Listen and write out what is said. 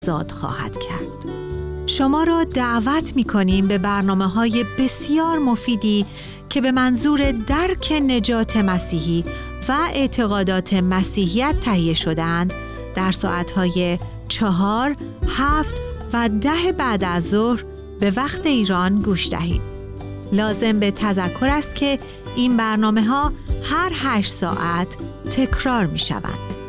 آزاد خواهد کرد. شما را دعوت می‌کنیم به برنامه‌های بسیار مفیدی که به منظور درک نجات مسیحی و اعتقادات مسیحیت تهیه شده‌اند در ساعت‌های 4، 7 و 10 بعد از ظهر به وقت ایران گوش دهید. لازم به تذکر است که این برنامه‌ها هر 8 ساعت تکرار می‌شوند.